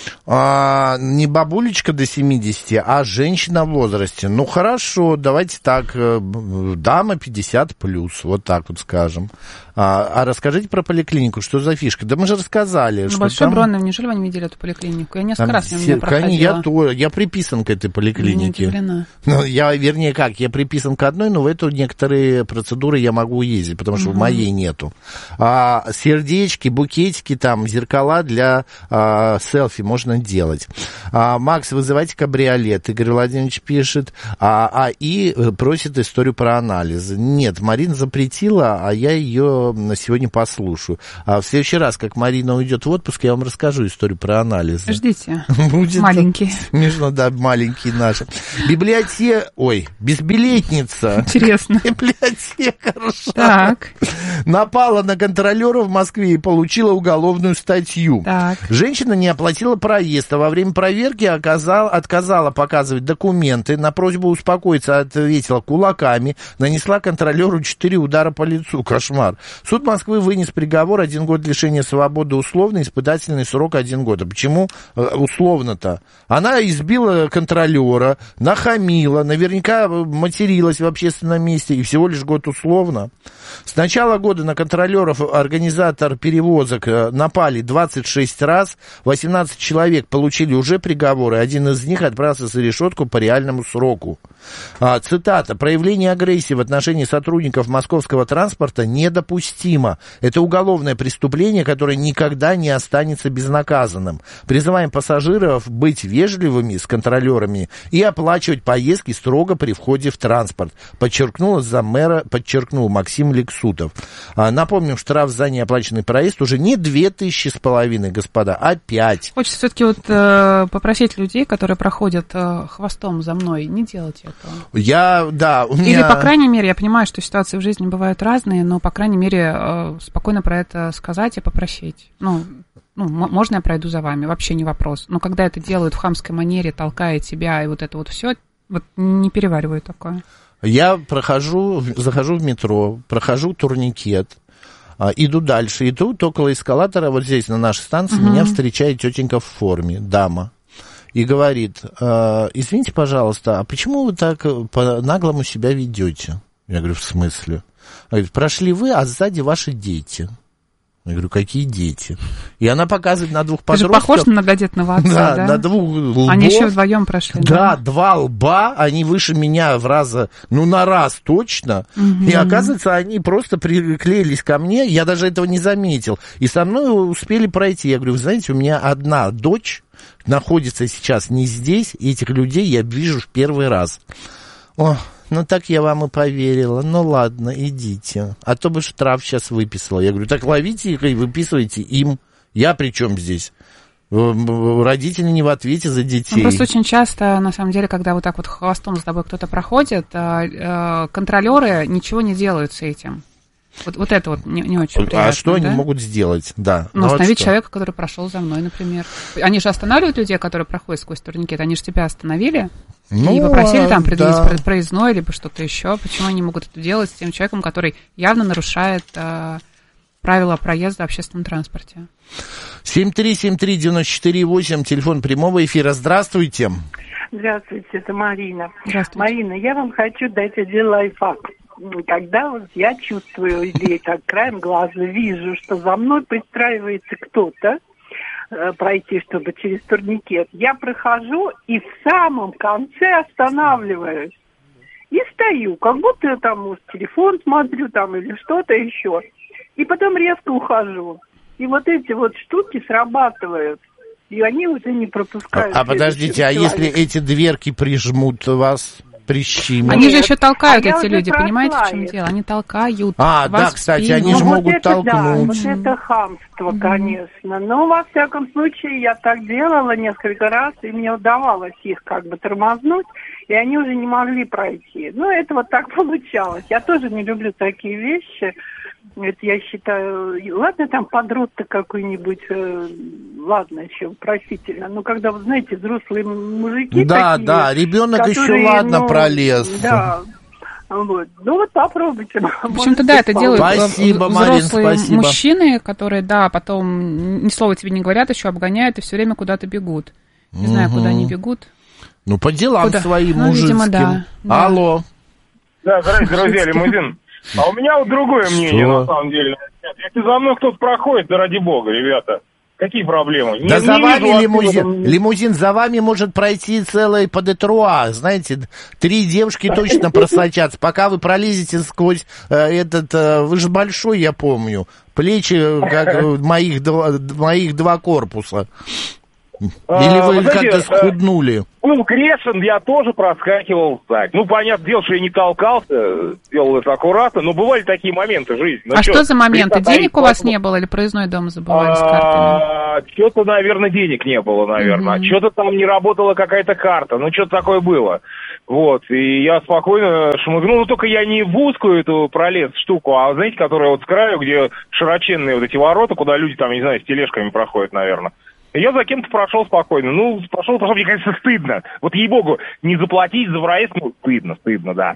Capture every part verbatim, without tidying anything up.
А, не бабулечка до семидесяти, а женщина в возрасте. Ну, хорошо, давайте так, дама пятьдесят плюс, вот так вот скажем. А, а расскажите про поликлинику, что за фишка? Да мы же рассказали. Ну, что Большой там... Бронный, неужели вы не видели эту поликлинику? Я несколько раз мимо нее проходила. Я, то, я приписан к этой поликлинике. Ну, я, вернее, как, я приписан к одной, но в эту некоторые процедуры я могу ездить, потому что угу. в моей нету. А, сердечки, букетики, там, зеркала для а, селфи можно делать. А, Макс, вызывайте кабриолет, Игорь Владимирович пишет, а, а и просит историю про анализы. Нет, Марина запретила, а я ее на сегодня послушаю. А в следующий раз, как Марина уйдет в отпуск, я вам расскажу историю про анализы. Ждите. Будет маленький. Смешно, да, маленький наш. Библиотека, ой, безбилетница. Интересно. Библиотека, хорошо. Так. Напала на контролера в Москве и получила уголовную статью. Так. Женщина не оплатила проезд, а во время проверки оказал, отказала показывать документы. На просьбу успокоиться ответила кулаками. Нанесла контролеру четыре удара по лицу. Кошмар. Суд Москвы вынес приговор один год лишения свободы условно, испытательный срок один год. А почему условно-то? Она избила контролера, нахамила, наверняка материлась в общественном месте, и всего лишь год условно. С начала года на контролеров организатор перевозок напали двадцать шесть раз, восемнадцать человек получили уже приговоры, один из них отправился за решетку по реальному сроку. А, цитата. «Проявление агрессии в отношении сотрудников московского транспорта недопустимо. Это уголовное преступление, которое никогда не останется безнаказанным. Призываем пассажиров быть вежливыми с контролерами и оплачивать поездки строго при входе в транспорт», подчеркнул заммэра, подчеркнул Максим Лексутов. А, напомним, штраф за неоплаченный проезд уже не две тысячи с половиной, господа, а пять. Хочется все-таки вот э, попросить людей, которые проходят э, хвостом за мной, не делать этого. Я, да, у меня... Или, по крайней мере, я понимаю, что ситуации в жизни бывают разные, но, по крайней мере, э, спокойно про это сказать и попросить. Ну, ну, можно я пройду за вами? Вообще не вопрос. Но когда это делают в хамской манере, толкая тебя, и вот это вот все, вот не перевариваю такое. Я прохожу, захожу в метро, прохожу турникет, иду дальше, иду около эскалатора, вот здесь, на нашей станции, угу. меня встречает тетенька в форме, дама. И говорит: извините, пожалуйста, а почему вы так по-наглому себя ведете? Я говорю: в смысле? Она говорит: прошли вы, а сзади ваши дети. Я говорю: какие дети? И она показывает на двух подростков. Ты же похож на многодетного отца, да? Да, на двух лбов. Они еще вдвоем прошли, да? Да, да, два лба, они выше меня в раза, ну, на раз точно. Угу. И, оказывается, они просто приклеились ко мне, я даже этого не заметил. И со мной успели пройти. Я говорю: вы знаете, у меня одна дочь находится сейчас не здесь, и этих людей я вижу в первый раз. О, ну так я вам и поверила. Ну ладно, идите. А то бы штраф сейчас выписала. Я говорю: так ловите их и выписывайте им. Я при чем здесь? Родители не в ответе за детей. Ну, просто очень часто, на самом деле, когда вот так вот хвостом за тобой кто-то проходит, контролеры ничего не делают с этим. Вот, вот это вот не, не очень приятно. А что да? они могут сделать? Да. Ну, ну остановить вот человека, который прошел за мной, например. Они же останавливают людей, которые проходят сквозь турникет. Они же тебя остановили ну, и попросили там предъявить да. проездной, либо что-то еще. Почему они могут это делать с тем человеком, который явно нарушает э, правила проезда в общественном транспорте? семь три семь три девять четыре восемь, телефон прямого эфира. Здравствуйте. Здравствуйте, это Марина. Здравствуйте. Марина, я вам хочу дать один лайфхак. Когда вот я чувствую или как краем глаза вижу, что за мной пристраивается кто-то э, пройти, чтобы через турникет, я прохожу и в самом конце останавливаюсь. И стою, как будто там может, телефон смотрю там или что-то еще. И потом резко ухожу. И вот эти вот штуки срабатывают. И они уже не пропускают. А, а подождите, а если эти дверки прижмут вас... Прищимут. Они же еще толкают, а эти люди, прошла понимаете, в чем дело? Они толкают. А, да, кстати, они же ну, могут вот это, толкнуть. Да, вот это хамство, mm-hmm. конечно. Но, во всяком случае, я так делала несколько раз, и мне удавалось их как бы тормознуть, и они уже не могли пройти. Ну, это вот так получалось. Я тоже не люблю такие вещи. Это, я считаю, ладно, там подросток какой-нибудь, э, ладно, еще простительно, но когда, вы знаете, взрослые мужики да, такие... Да, ребенок которые, еще ладно ну, пролез. Да, Вот. Ну вот попробуйте. Почему-то, да, это делают спасибо, взрослые Марин, спасибо. мужчины, которые, да, потом ни слова тебе не говорят, еще обгоняют и все время куда-то бегут. Не угу. знаю, куда они бегут. Ну, по делам куда? своим ну, мужицким. Видимо, да, да. Алло. Да, здравствуйте, друзья, лимузин. А у меня вот другое мнение, Что? на самом деле. Если за мной кто-то проходит, да ради бога, ребята. Какие проблемы? Да не, за не вами лимузин. Этом... Лимузин за вами может пройти целый по Детруа. Знаете, три девушки точно просочатся. Пока вы пролезете сквозь э, этот... Э, вы же большой, я помню. Плечи, как моих, моих два корпуса. Или вы, вы знаете, как-то схуднули? Ну, Крешин я тоже проскакивал так. Ну, понятное дело, что я не толкался, делал это аккуратно, но бывали такие моменты в жизни. Ну, а что, что за моменты? Денег у вас поэтому... не было или проездной дом забывали с картами? Что-то, наверное, денег не было, наверное. Mm-hmm. Что-то там не работала какая-то карта, ну, что-то такое было. Вот, и я спокойно шмыгнул, ну, только я не в узкую эту пролез штуку, а, знаете, которая вот с краю, где широченные вот эти ворота, куда люди там, не знаю, с тележками проходят, наверное. Я за кем-то прошел спокойно. Ну, прошел, прошел, мне, конечно, стыдно. Вот, ей-богу, не заплатить за проезд, ну, стыдно, стыдно, да.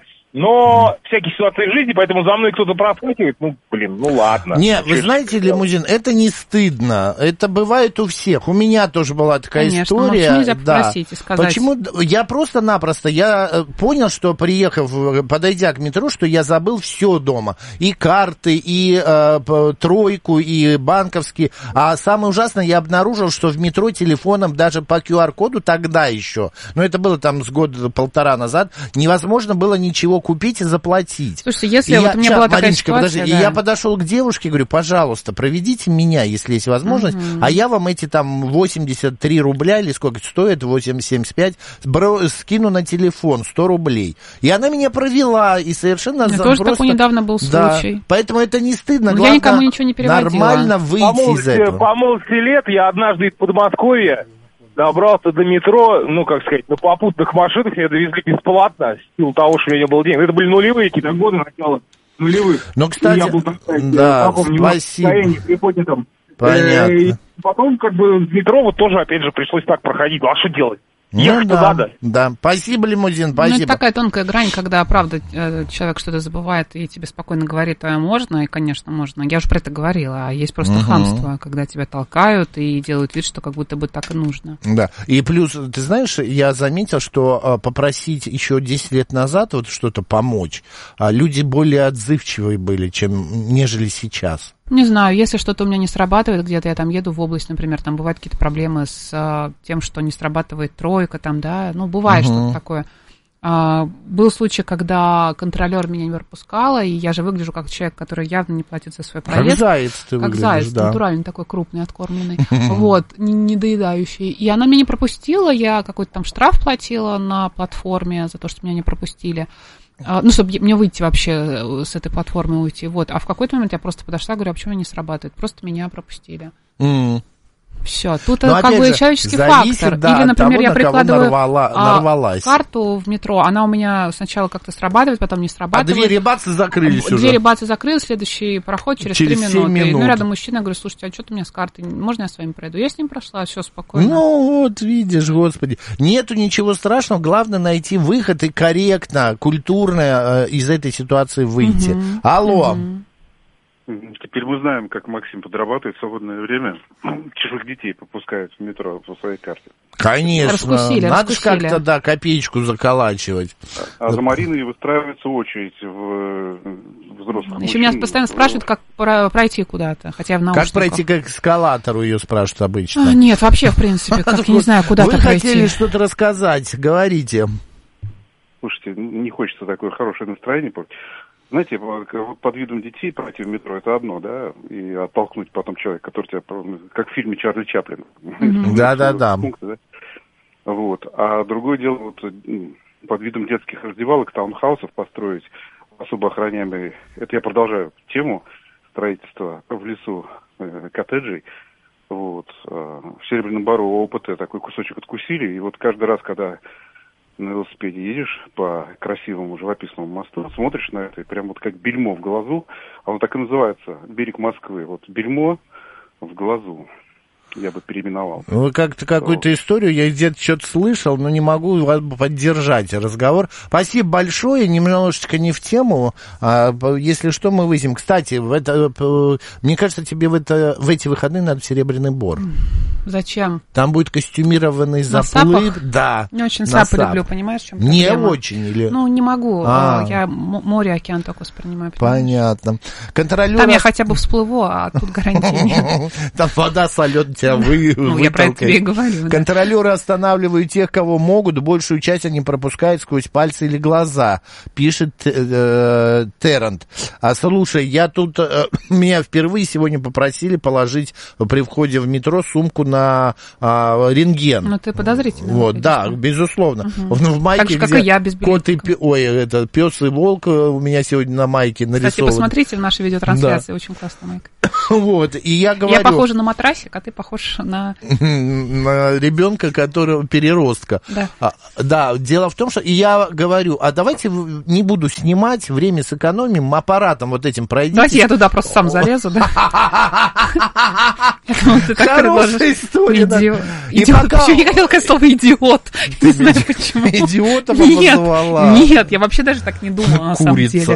Но всякие ситуации в жизни, поэтому за мной кто-то проскакивает, ну, блин, ну ладно. Не, вы знаете, лимузин, это не стыдно. Это бывает у всех. У меня тоже была такая Конечно, история. Конечно, нельзя попросить да. и сказать. Почему? Я просто-напросто, я понял, что приехав, подойдя к метро, что я забыл все дома. И карты, и э, тройку, и банковские. А самое ужасное, я обнаружил, что в метро телефоном даже по ку ар-коду тогда еще, ну, это было там с года-полтора назад, невозможно было ничего купить и заплатить. Слушайте, если и вот я, у меня щас, была такая Мариночка, ситуация, подожди, да. и я подошел к девушке, говорю, пожалуйста, проведите меня, если есть возможность, uh-huh. а я вам эти там восемьдесят три рубля, или сколько стоит, восемьдесят семьдесят пять, скину на телефон, сто рублей. И она меня провела, и совершенно... За... Тоже просто... такой недавно был случай. Да, поэтому это не стыдно. Но главное, я никому ничего не переводила. Нормально выйти по молодости, из этого. По молодости лет я однажды из Подмосковья добрался до метро, ну, как сказать, на попутных машинах меня довезли бесплатно, в силу того, что у меня не было денег. Это были нулевые какие-то годы, начало нулевых. Ну, кстати, я был, так сказать, да, в таком спасибо. Приподнятом. Понятно. И потом, как бы, в метро вот тоже, опять же, пришлось так проходить. Ну, а что делать? Ну, да, надо. Да, спасибо, лимузин, спасибо. Ну, это такая тонкая грань, когда, правда, человек что-то забывает и тебе спокойно говорит, а можно, и, конечно, можно. Я уже про это говорила, а есть просто угу. хамство, когда тебя толкают и делают вид, что как будто бы так и нужно. Да, и плюс, ты знаешь, я заметил, что попросить еще десять лет назад вот что-то помочь, люди более отзывчивые были, чем нежели сейчас. Не знаю, если что-то у меня не срабатывает, где-то я там еду в область, например, там бывают какие-то проблемы с а, тем, что не срабатывает тройка, там, да, ну, бывает uh-huh. что-то такое. А, был случай, когда контролер меня не пропускала, и я же выгляжу как человек, который явно не платит за свой проезд. Как заяц ты как выглядишь, заяц, да. натуральный такой крупный, откормленный, вот, недоедающий. И она меня не пропустила, я какой-то там штраф платила на платформе за то, что меня не пропустили. Ну, чтобы мне выйти вообще с этой платформы, уйти. Вот. А в какой-то момент я просто подошла, говорю, а почему не срабатывает? Просто меня пропустили. Mm. Все. Тут но, как бы же, человеческий зависит, фактор. Да, или, например, того, я прикладываю нарвала, карту в метро, она у меня сначала как-то срабатывает, потом не срабатывает. А двери бац и закрылись двери уже. Двери бац и закрылись, следующий проход через три минуты. минут. Ну, рядом мужчина, я говорю, слушайте, а что-то у меня с картой, можно я с вами пройду? Я с ним прошла, все спокойно. Ну, вот видишь, господи. Нету ничего страшного, главное найти выход и корректно, культурно э, из этой ситуации выйти. Угу. Алло. Угу. Теперь мы знаем, как Максим подрабатывает в свободное время. Чужих детей попускают в метро по своей карте. Конечно. Раскусили, надо же как-то, да, копеечку заколачивать. А, а за Мариной выстраивается очередь в взрослых Еще мужчин. меня постоянно спрашивают, как пройти куда-то, хотя в наушниках. Как пройти к эскалатору, ее спрашивают обычно. А, нет, вообще, в принципе, как я не знаю, куда-то пройти. Вы хотели пройти. что-то рассказать, говорите. Слушайте, не хочется такое хорошее настроение. Знаете, под видом детей пройти в метро, это одно, да, и оттолкнуть потом человека, который тебя, как в фильме Чарли Чаплина. Да-да-да. Вот. А другое дело, вот под видом детских раздевалок, таунхаусов построить особо охраняемые. Это я продолжаю тему строительства в лесу э, коттеджей. Вот. В Серебряном Бару ОПТ такой кусочек откусили, и вот каждый раз, когда на велосипеде едешь по красивому живописному мосту, смотришь на это, и прям вот как бельмо в глазу, а он так и называется, берег Москвы, вот бельмо в глазу. я бы переименовал. Вы как-то какую-то историю, я где-то что-то слышал, но не могу поддержать разговор. Спасибо большое, немножечко не в тему, а, если что, мы выясним. Кстати, в это, мне кажется, тебе в, это, в эти выходные надо в Серебряный Бор. Зачем? Там будет костюмированный на заплыв. Сапах? Да. Не очень сапы сап. люблю, понимаешь, в чем Не проблема? очень или... Ну, не могу, А. я море, океан только воспринимаю. Понимаешь? Понятно. Контролер... Там я хотя бы всплыву, а тут гарантии нет. Там вода солёная тебя вы, ну, я про это тебе и говорю. Контролеры да. останавливают тех, кого могут, большую часть они пропускают сквозь пальцы или глаза, пишет э, Террент. А слушай, я тут, э, меня впервые сегодня попросили положить при входе в метро сумку на э, рентген. Ну, ты подозрительно. Вот, да, безусловно. Угу. В, в майке, так же, как где и я, без кот и пи... Ой, это пес и волк у меня сегодня на майке нарисован. Кстати, посмотрите в нашей видеотрансляции, да. Очень классная майка. Вот, и я говорю... Я похожа на матрасик, а ты похож на... на ребенка, которого переростка. Да. А, да, дело в том, что... И я говорю, а давайте не буду снимать, время сэкономим, аппаратом вот этим пройдите. Давайте я туда просто сам залезу, да? Хорошая история, да. Идиот. Почему я хотела сказать слово идиот? Не знаю почему. Идиотом обозвала. Нет, я вообще даже так не думала, на самом деле.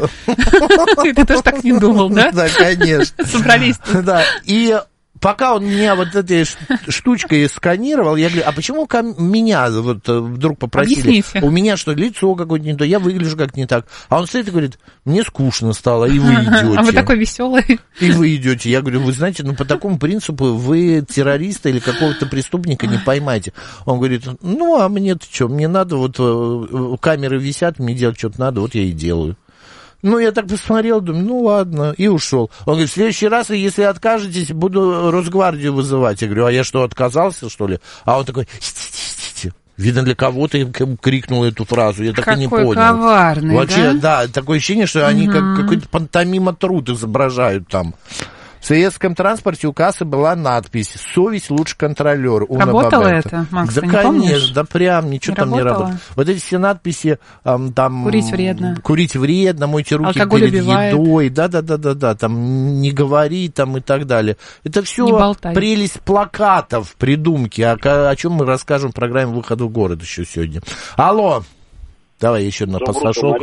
Ты тоже так не думал, да? Да, конечно. Собрались. Да, и пока он меня вот этой штучкой сканировал, я говорю, а почему меня вот вдруг попросили? Объясните. У меня что, лицо какое-то не то, я выгляжу как не так. А он стоит и говорит, мне скучно стало, и вы идете. А вы такой веселый. И вы идете. Я говорю, вы знаете, ну по такому принципу вы террориста или какого-то преступника не поймаете. Он говорит, ну а мне-то что, мне надо, вот камеры висят, мне делать что-то надо, вот я и делаю. Ну, я так посмотрел, думаю, ну, ладно, и ушел. Он говорит, в следующий раз, если откажетесь, буду Росгвардию вызывать. Я говорю, а я что, отказался, что ли? А он такой, идите, идите. Видно, для кого-то крикнул эту фразу, я так Какой и не понял. Какой коварный, вообще, да? да, такое ощущение, что они как какой-то пантомима труд изображают там. В советском транспорте у кассы была надпись «Совесть лучше контролер». Работало это, Макс, да, ты не конечно, помнишь? да прям, ничего не там работало? не работало. Вот эти все надписи, эм, там... Курить вредно. Курить вредно, мойте руки Алкоголь перед убивает. едой, да-да-да-да-да, там не говори, там и так далее. Это все прелесть плакатов, придумки, о, о чем мы расскажем в программе «Выход в город» еще сегодня. Алло! Давай еще на пассажок.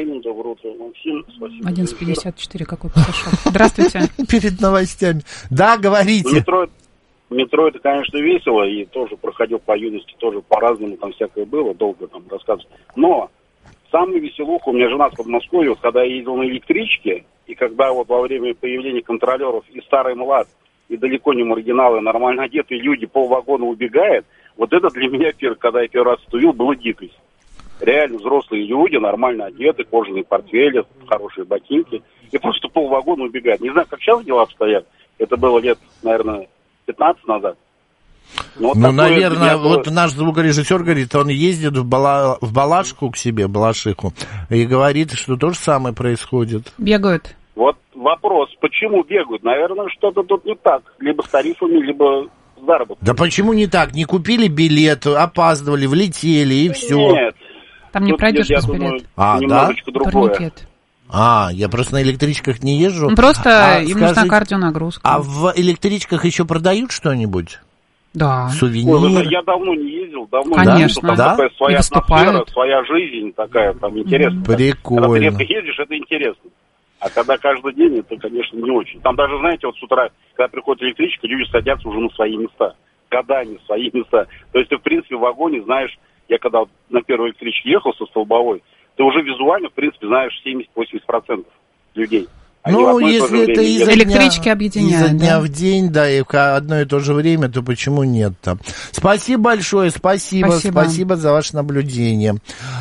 одиннадцать пятьдесят четыре, какой пассажок. Здравствуйте. Перед новостями. Да, говорите. Метро, метро это, конечно, весело, и тоже проходил по юности, тоже по-разному, там всякое было, долго там рассказывать. Но самый веселуха, у меня жена с Подмосковья, вот когда я ездил на электричке, и когда вот во время появления контролеров и старый млад, и далеко не маргиналы, нормально одетые люди полвагона убегают, вот это для меня, когда я первый раз вступил, было дикость. Реально взрослые люди, нормально одеты, кожаные портфели, хорошие ботинки, и просто полвагона убегают. Не знаю, как сейчас дела обстоят. Это было лет, наверное, пятнадцать назад. Но вот ну, наверное, вот было... наш звукорежиссер говорит, он ездит в, Бала... в Балашку к себе, Балашиху, и говорит, что то же самое происходит. Бегают. Вот вопрос, почему бегают? Наверное, что-то тут не так. Либо с тарифами, либо с заработком. Да почему не так? Не купили билет, опаздывали, влетели, и все. Нет. Там не пройдешь без билета. А, немножечко да? другое. Турникет. А, я просто на электричках не езжу. Ну, просто а, им скажите, нужна кардионагрузка. А в электричках еще продают что-нибудь? Да. Сувениры? Ой, я давно не ездил, давно Конечно. не ездил. Там да? такая своя атмосфера, своя жизнь такая, там интересно. Mm-hmm. Прикольно. Когда ты редко ездишь, это интересно. А когда каждый день, это, конечно, не очень. Там даже, знаете, вот с утра, когда приходит электричка, люди садятся уже на свои места. Годами свои места. То есть ты, в принципе, в вагоне знаешь, я когда на первой электричке ехал со Столбовой, ты уже визуально, в принципе, знаешь семьдесят-восемьдесят процентов людей. Они ну, если это из-за электрички дня, объединяют, из-за дня да? в день, да, и в одно и то же время, то почему нет-то? Спасибо большое, спасибо, спасибо, спасибо за ваше наблюдение.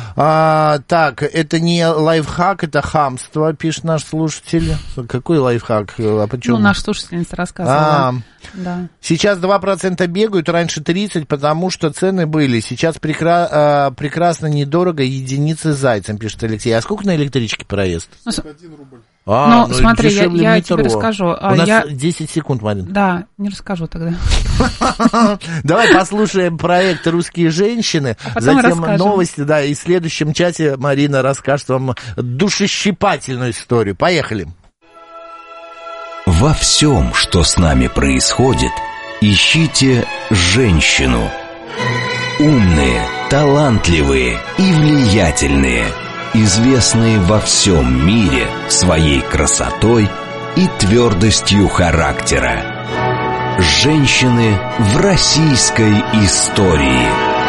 А, так, это не лайфхак, это хамство, пишет наш слушатель. Какой лайфхак? А почему? Ну, наш слушательница рассказывала. А, да. Сейчас два процента бегают, раньше тридцать, потому что цены были. Сейчас прекра- а, прекрасно, недорого, единицы зайцем, пишет Алексей. А сколько на электричке проезд? один рубль. А, ну, ну, смотри, я, я тебе расскажу. У нас я... десять секунд, Марин. Да, не расскажу тогда. Давай послушаем проект «Русские женщины», а затем новости, да, и в следующем чате Марина расскажет вам душещипательную историю. Поехали. Во всем, что с нами происходит, Ищите женщину. Умные, талантливые и влиятельные, известные во всем мире своей красотой и твердостью характера. Женщины в российской истории.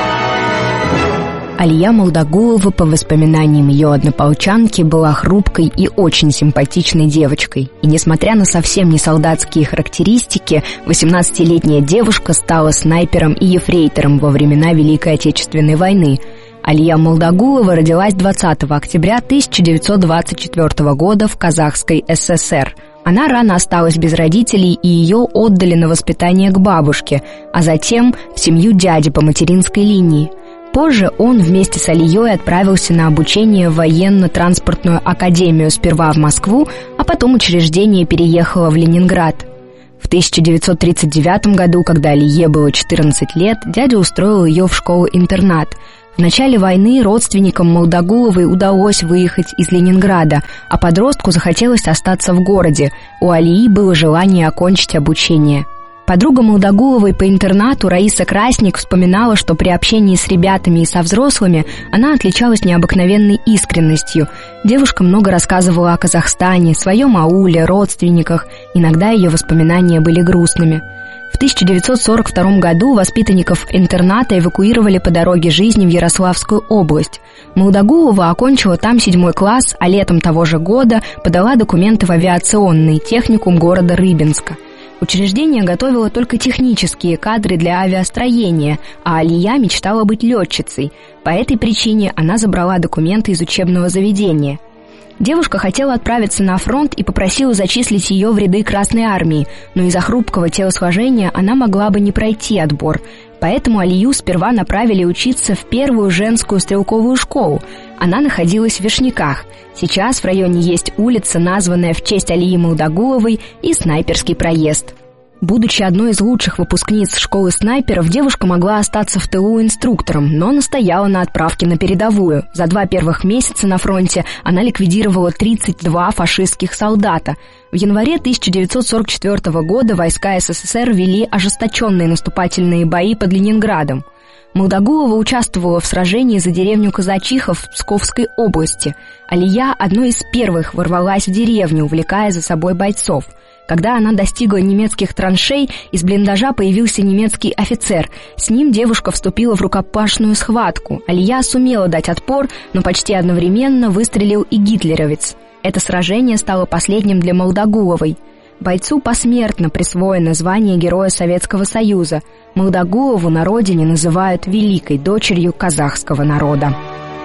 Алия Молдагулова, по воспоминаниям ее однополчанки, была хрупкой и очень симпатичной девочкой. И несмотря на совсем не солдатские характеристики, восемнадцатилетняя девушка стала снайпером и ефрейтором во времена Великой Отечественной войны. Алия Молдагулова родилась двадцатого октября тысяча девятьсот двадцать четвёртого года в Казахской ССР. Она рано осталась без родителей, и ее отдали на воспитание к бабушке, а затем в семью дяди по материнской линии. Позже он вместе с Алией отправился на обучение в военно-транспортную академию сперва в Москву, а потом учреждение переехало в Ленинград. В тысяча девятьсот тридцать девятом году, когда Алие было четырнадцать лет, дядя устроил ее в школу-интернат. В начале войны родственникам Молдагуловой удалось выехать из Ленинграда, а подростку захотелось остаться в городе. У Алии было желание окончить обучение. Подруга Молдагуловой по интернату Раиса Красник вспоминала, что при общении с ребятами и со взрослыми она отличалась необыкновенной искренностью. Девушка много рассказывала о Казахстане, своем ауле, родственниках. Иногда ее воспоминания были грустными. В тысяча девятьсот сорок втором году воспитанников интерната эвакуировали по дороге жизни в Ярославскую область. Молдагулова окончила там седьмой класс, а летом того же года подала документы в авиационный техникум города Рыбинска. Учреждение готовило только технические кадры для авиастроения, а Алия мечтала быть летчицей. По этой причине она забрала документы из учебного заведения. Девушка хотела отправиться на фронт и попросила зачислить ее в ряды Красной армии, но из-за хрупкого телосложения она могла бы не пройти отбор. Поэтому Алию сперва направили учиться в первую женскую стрелковую школу. Она находилась в Вишняках. Сейчас в районе есть улица, названная в честь Алии Молдагуловой, и Снайперский проезд. Будучи одной из лучших выпускниц школы снайперов, девушка могла остаться в тылу инструктором, но настояла на отправке на передовую. За два первых месяца на фронте она ликвидировала тридцать два фашистских солдата. В январе тысяча девятьсот сорок четвёртого года войска СССР вели ожесточенные наступательные бои под Ленинградом. Молдагулова участвовала в сражении за деревню Казачиха в Псковской области. Алия одной из первых ворвалась в деревню, увлекая за собой бойцов. Когда она достигла немецких траншей, из блиндажа появился немецкий офицер. С ним девушка вступила в рукопашную схватку. Алия сумела дать отпор, но почти одновременно выстрелил и гитлеровец. Это сражение стало последним для Молдагуловой. Бойцу посмертно присвоено звание Героя Советского Союза. Молдагулову на родине называют великой дочерью казахского народа.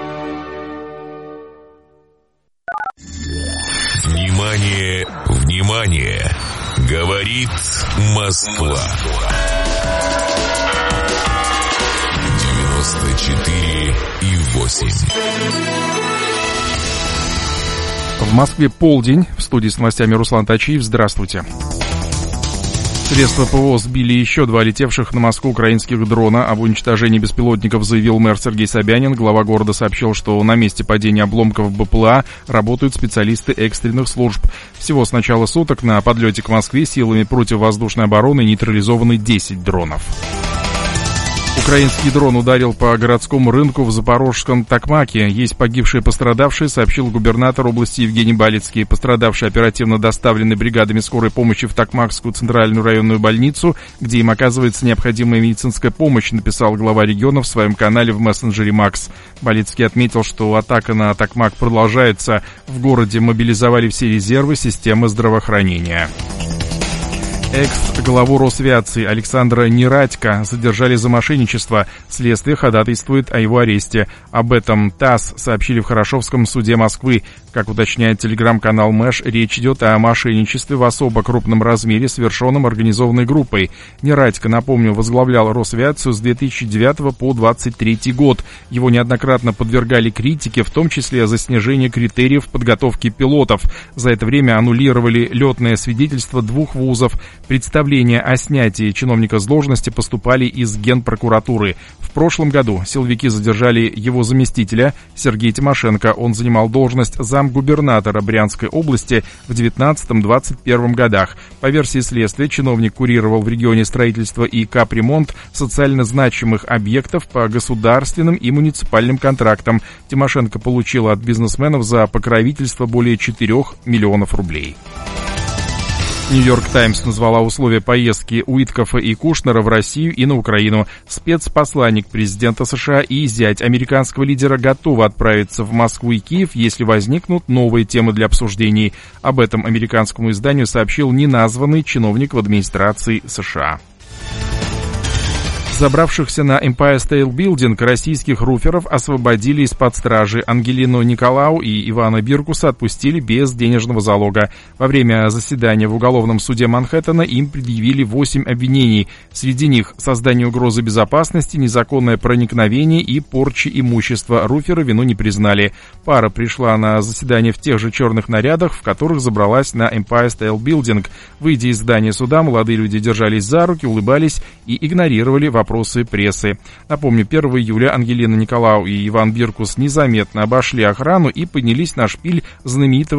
Внимание, внимание! Говорит Москва. девяносто четыре и восемь. В Москве полдень. В студии с новостями Руслан Тачиев. Здравствуйте. Средства ПВО сбили еще два летевших на Москву украинских дрона. Об уничтожении беспилотников заявил мэр Сергей Собянин. Глава города сообщил, что на месте падения обломков БПЛА работают специалисты экстренных служб. Всего с начала суток на подлете к Москве силами противовоздушной обороны нейтрализованы десять дронов. Украинский дрон ударил по городскому рынку в запорожском Токмаке. Есть погибшие и пострадавшие, сообщил губернатор области Евгений Балицкий. Пострадавшие оперативно доставлены бригадами скорой помощи в Токмакскую центральную районную больницу, где им оказывается необходимая медицинская помощь, написал глава региона в своем канале в мессенджере Макс. Балицкий отметил, что атака на Токмак продолжается. В городе мобилизовали все резервы системы здравоохранения. Экс-главу Росавиации Александра Нерадько задержали за мошенничество. Следствие ходатайствует о его аресте. Об этом ТАСС сообщили в Хорошевском суде Москвы. Как уточняет телеграм-канал Мэш, речь идет о мошенничестве в особо крупном размере, совершенном организованной группой. Нерадько, напомню, возглавлял Росавиацию с две тысячи девятого по двадцать третий год. Его неоднократно подвергали критике, в том числе за снижение критериев подготовки пилотов. За это время аннулировали летное свидетельство двух вузов. Представления о снятии чиновника с должности поступали из Генпрокуратуры. В прошлом году силовики задержали его заместителя Сергея Тимошенко. Он занимал должность замгубернатора Брянской области в девятнадцатом-двадцать первом годах. По версии следствия, чиновник курировал в регионе строительство и капремонт социально значимых объектов по государственным и муниципальным контрактам. Тимошенко получила от бизнесменов за покровительство более четырёх миллионов рублей. Нью-Йорк Таймс назвала условия поездки Уиткофа и Кушнера в Россию и на Украину. Спецпосланник президента США и зять американского лидера готовы отправиться в Москву и Киев, если возникнут новые темы для обсуждений. Об этом американскому изданию сообщил неназванный чиновник в администрации США. Забравшихся на Empire State Building российских руферов освободили из-под стражи. Ангелину Николау и Ивана Биркуса отпустили без денежного залога. Во время заседания в уголовном суде Манхэттена им предъявили восемь обвинений. Среди них создание угрозы безопасности, незаконное проникновение и порча имущества. Руферы вину не признали. Пара пришла на заседание в тех же черных нарядах, в которых забралась на Empire State Building. Выйдя из здания суда, молодые люди держались за руки, улыбались и игнорировали вопросы. Вопросы прессы. Напомню, первого июля Ангелина Николау и Иван Биркус незаметно обошли охрану и поднялись на шпиль знаменитого